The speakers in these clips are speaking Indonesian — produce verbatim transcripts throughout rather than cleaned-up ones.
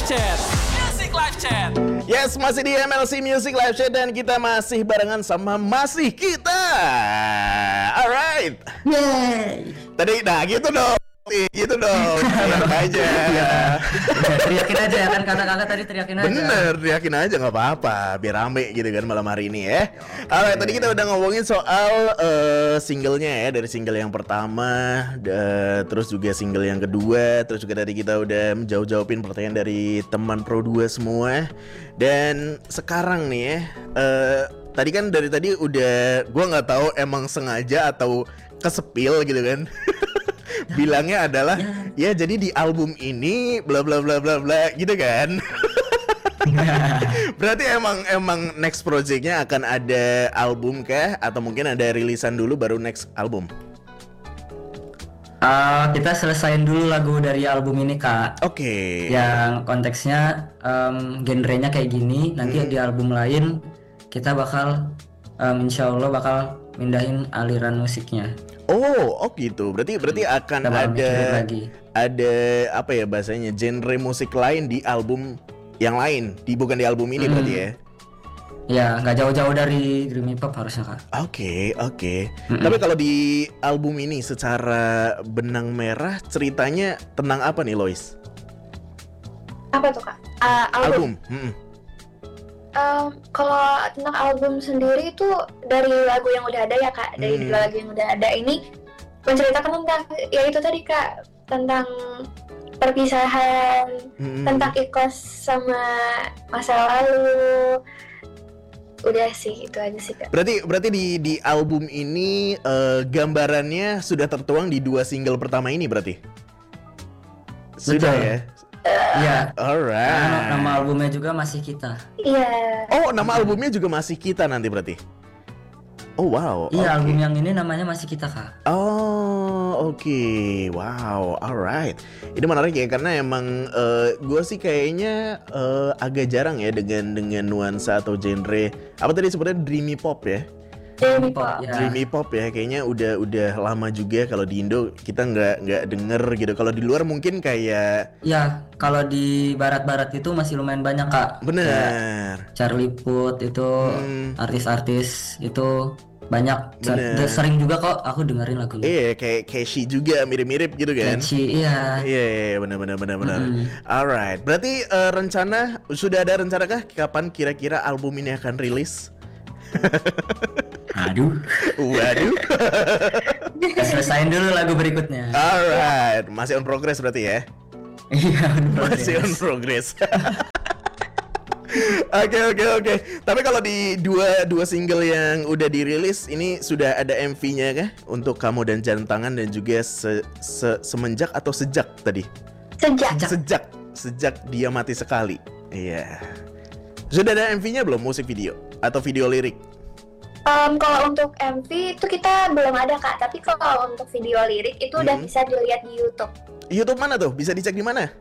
Chat. Music Live Chat. Yes, masih di M L C Music Live Chat dan kita masih barengan sama masih kita. Alright. Yeay. Tadi, nah gitu dong. Gitu dong. Teriak aja. Ya, teriakin aja ya kan kakak-kakak tadi teriakin aja. Bener, teriakin aja nggak apa-apa. Biar rame gitu kan malam hari ini ya. Alright, tadi kita udah ngomongin soal uh, singlenya ya. Dari single yang pertama, da- terus juga single yang kedua. Terus juga tadi kita udah menjawab-jawabin pertanyaan dari teman Pro dua semua. Dan sekarang nih ya, uh, tadi kan dari tadi udah, gua nggak tahu emang sengaja atau kesepil gitu kan. Bilangnya adalah ya jadi di album ini bla bla bla bla bla gitu kan. Berarti emang emang next projectnya akan ada album kah atau mungkin ada rilisan dulu baru next album? Uh, kita selesain dulu lagu dari album ini kak. Oke. Okay. Yang konteksnya um, genrenya kayak gini. Nanti hmm. di album lain kita bakal um, insya Allah bakal mindahin aliran musiknya. Oh, oh gitu. Berarti berarti akan ada ada apa ya bahasanya, genre musik lain di album yang lain, di bukan di album ini hmm. berarti ya. Ya, nggak jauh-jauh dari Dreamy Pop harusnya kak. Oke, okay, oke. Okay. Mm-hmm. Tapi kalau di album ini secara benang merah ceritanya tentang apa nih, Lois? Apa tuh kak? Uh, album. album. Mm-hmm. Um, kalau tentang album sendiri itu dari lagu yang udah ada ya kak, dari hmm. dua lagu yang udah ada ini menceritakan tentang ya itu tadi kak, tentang perpisahan, hmm. tentang ikhlas sama masa lalu. Udah sih itu aja sih kak. Berarti berarti di di album ini uh, gambarannya sudah tertuang di dua single pertama ini berarti? Sudah Betul. ya. Iya. Uh, Alright. Nah, nama albumnya juga masih kita. Iya. Oh, nama albumnya juga masih kita nanti berarti. Oh wow. Iya, okay. album yang ini namanya masih kita kak. Oh oke, okay. Wow, alright. Ini menarik ya karena emang uh, gue sih kayaknya uh, agak jarang ya dengan dengan nuansa atau genre apa tadi sebenarnya dreamy pop ya. Dreamy pop. Ya. Dreamy pop ya, kayaknya udah udah lama juga kalau di Indo kita nggak nggak denger gitu. Kalau di luar mungkin kayak ya kalau di barat-barat itu masih lumayan banyak kak. bener. Kayak Charlie Puth itu Hmm. artis-artis itu banyak. Bener. Se- sering juga kok aku dengerin lagunya. Iya kayak Cashy juga mirip-mirip gitu kan. Catchy, iya. Iya yeah, benar-benar benar-benar. Mm-hmm. Alright, berarti uh, rencana sudah ada rencana kah kapan kira-kira album ini akan rilis? Aduh. Waduh. Kita selesain dulu lagu berikutnya. Alright, masih on progress berarti ya? Iya, Masih on progress. Oke oke oke. Tapi kalau di dua dua single yang udah dirilis ini sudah ada M V-nya kah untuk Kamu dan Jam Tangan dan juga se, se, semenjak atau sejak tadi? Sejak. Sejak sejak dia mati sekali. Iya. Sudah ada M V-nya belum, musik video atau video lirik? Um, kalau untuk M V itu kita belum ada kak, tapi kalau untuk video lirik itu Hmm. udah bisa dilihat di YouTube. YouTube mana tuh? Bisa dicek di mana?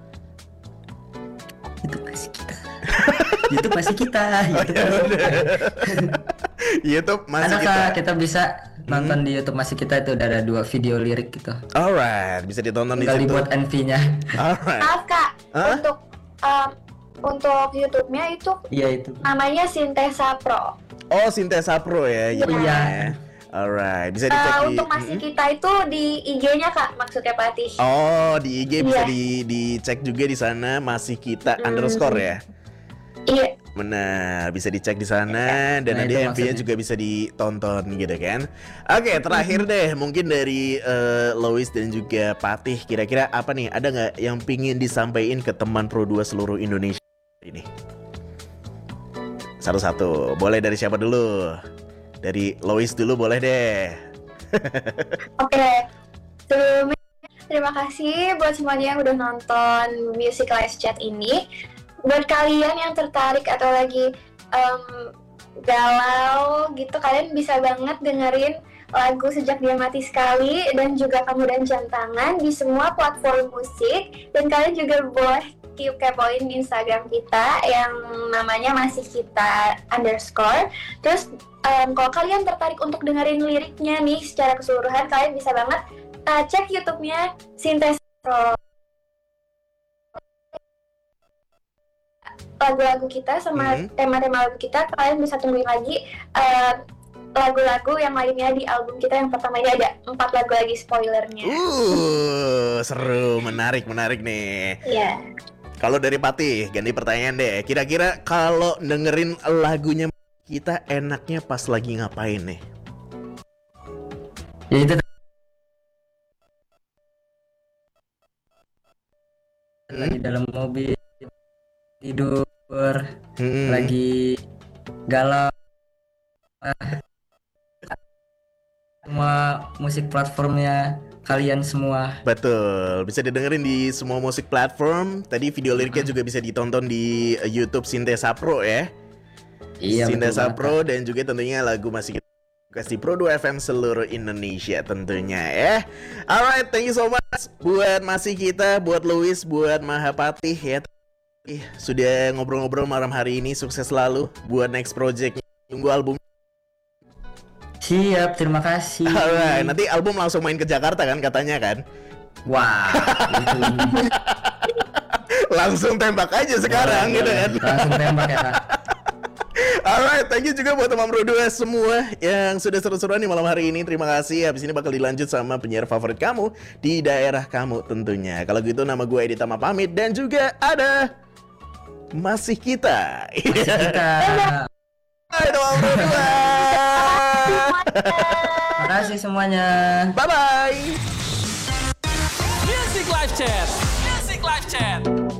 Itu pasti kita. Itu pasti kita. Oh, ya udah. YouTube masih Ada kita. kak, kita bisa nonton di YouTube masih kita itu udah ada dua video lirik gitu. Alright, bisa ditonton di Tinggal situ. dibuat M V-nya. Alright. Maaf kak, Hah? untuk um, untuk YouTube-nya itu Iya itu. namanya Sintesa Pro. Oh, Sintesa Pro ya. Iya. YouTube-nya ya. Alright, bisa dicek Uh, di untuk masih Mm-mm. kita itu di I G-nya kak, maksudnya Patih. Oh, di I G bisa Iya. di dicek juga di sana masih kita Hmm. underscore ya. Iya. Benar, bisa dicek di sana dan Nah, nanti itu M V-nya maksudnya. juga bisa ditonton gitu kan. Oke, terakhir deh mungkin dari uh, Lois dan juga Patih, kira-kira apa nih? Ada nggak yang pingin disampaikan ke teman Pro dua seluruh Indonesia ini? Satu-satu, boleh dari siapa dulu? Dari Lois dulu boleh deh. Oke. Sebelumnya terima kasih buat semuanya yang udah nonton Music Live Chat ini. Buat kalian yang tertarik atau lagi um, galau gitu, kalian bisa banget dengerin lagu Sejak Dia Mati Sekali dan juga Kamu dan Jam Tangan di semua platform musik. Dan kalian juga boleh keep kepoin Instagram kita yang namanya masih kita underscore. Terus um, kalau kalian tertarik untuk dengerin liriknya nih secara keseluruhan, kalian bisa banget uh, cek YouTube-nya Sintesa Pro. lagu-lagu kita sama Hmm. tema-tema lagu kita, kalian bisa tungguin lagi uh, lagu-lagu yang lainnya di album kita. Yang pertama ini ada empat lagu lagi spoilernya. Uh, seru, menarik, menarik nih. Iya. Kalau dari Patih, ganti pertanyaan deh. Kira-kira kalau dengerin lagunya kita enaknya pas lagi ngapain nih? Ya itu lagi dalam mobil, tidur, Hmm. lagi galau. Ah, semua musik platformnya kalian semua. Betul, bisa didengerin di semua musik platform. Tadi video liriknya juga bisa ditonton di eh, YouTube Sintesa Pro ya. Iya, betul Sintesa banget, Pro, dan juga tentunya lagu masih kita kasih Pro dua F M seluruh Indonesia tentunya ya. Alright, thank you so much buat masih kita, buat Louis, buat Mahapatih ya. Ih, sudah ngobrol-ngobrol malam hari ini. Sukses selalu buat next project. Tunggu album. Siap, terima kasih. Alright, nanti album langsung main ke Jakarta kan katanya kan? Wah, itu Langsung tembak aja sekarang boleh, gitu boleh. kan. Langsung tembak ya, Kak. Alright, thank you juga buat teman Pro dua semua yang sudah seru-seruan di malam hari ini. Terima kasih. Habis ini bakal dilanjut sama penyiar favorit kamu di daerah kamu tentunya. Kalau gitu nama gue Edi Tama pamit, dan juga ada masih kita. Kita. Hai teman Pro dua. Terima kasih semuanya. Bye bye. Music Live Chat. Music Live Chat.